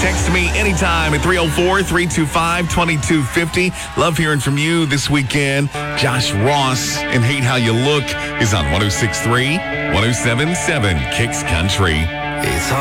Text me anytime at 304-325-2250. Love hearing from you this weekend. Josh Ross and Hate How You Look is on 106.3, 107.7 Kicks Country. It's